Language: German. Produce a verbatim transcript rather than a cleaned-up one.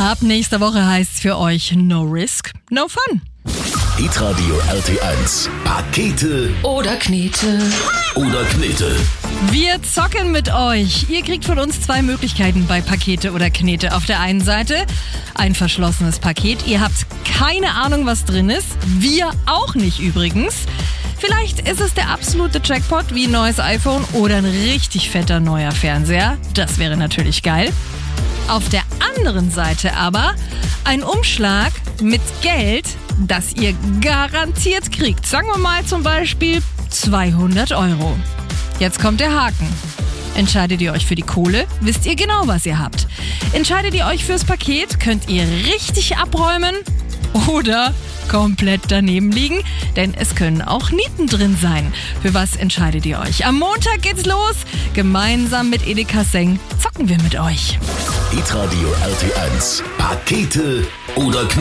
Ab nächster Woche heißt's für euch No Risk, No Fun. Hitradio R T eins. Pakete Oder Knete. oder Knete. Wir zocken mit euch. Ihr kriegt von uns zwei Möglichkeiten bei Pakete oder Knete. Auf der einen Seite ein verschlossenes Paket. Ihr habt keine Ahnung, was drin ist. Wir auch nicht übrigens. Vielleicht ist es der absolute Jackpot wie ein neues iPhone oder ein richtig fetter neuer Fernseher. Das wäre natürlich geil. Auf der anderen Seite aber ein Umschlag mit Geld, das ihr garantiert kriegt. Sagen wir mal zum Beispiel zweihundert Euro. Jetzt kommt der Haken. Entscheidet ihr euch für die Kohle, wisst ihr genau, was ihr habt. Entscheidet ihr euch fürs Paket, könnt ihr richtig abräumen oder komplett daneben liegen, denn es können auch Nieten drin sein. Für was entscheidet ihr euch? Am Montag geht's los. Gemeinsam mit Edeka Seng zocken wir mit euch. Hitradio R T eins. Pakete oder Knete.